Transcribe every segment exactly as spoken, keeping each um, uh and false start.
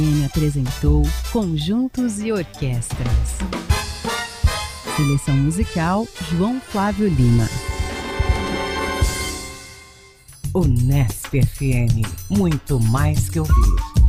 Ele apresentou Conjuntos e Orquestras. Seleção musical João Flávio Lima. Unesp F M, muito mais que ouvir.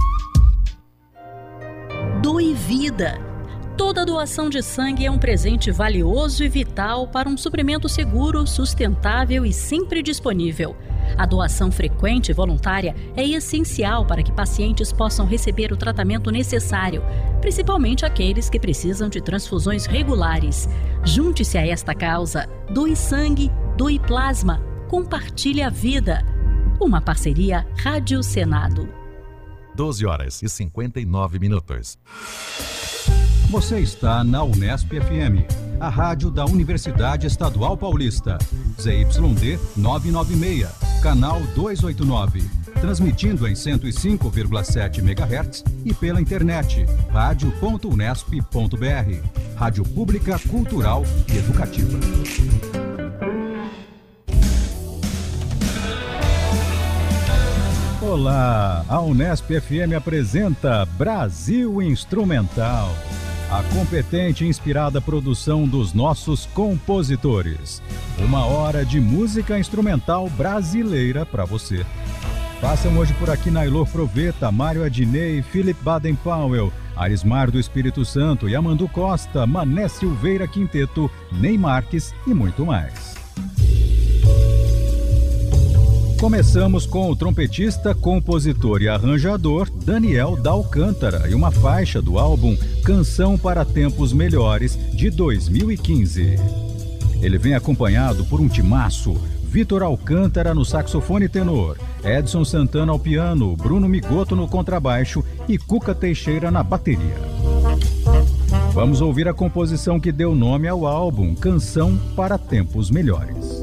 Doe vida. Toda doação de sangue é um presente valioso e vital para um suprimento seguro, sustentável e sempre disponível. A doação frequente e voluntária é essencial para que pacientes possam receber o tratamento necessário, principalmente aqueles que precisam de transfusões regulares. Junte-se a esta causa. Doe sangue, doe plasma, compartilhe a vida. Uma parceria Rádio Senado. doze horas e cinquenta e nove minutos. Você está na Unesp F M, a rádio da Universidade Estadual Paulista. Z Y D novecentos e noventa e seis, canal duzentos e oitenta e nove. Transmitindo em cento e cinco vírgula sete megahertz e pela internet, rádio ponto unesp ponto br. Rádio pública, cultural e educativa. Olá, a Unesp F M apresenta Brasil Instrumental, a competente e inspirada produção dos nossos compositores. Uma hora de música instrumental brasileira para você. Passam hoje por aqui Nailor Proveta, Mário Adnei, Philip Baden-Powell, Arismar do Espírito Santo, Yamandu Costa, Mané Silveira Quinteto, Ney Marques e muito mais. Começamos com o trompetista, compositor e arranjador Daniel da Alcântara e uma faixa do álbum Canção para Tempos Melhores, de dois mil e quinze. Ele vem acompanhado por um timaço: Vitor Alcântara no saxofone tenor, Edson Santana ao piano, Bruno Migoto no contrabaixo e Cuca Teixeira na bateria. Vamos ouvir a composição que deu nome ao álbum, Canção para Tempos Melhores.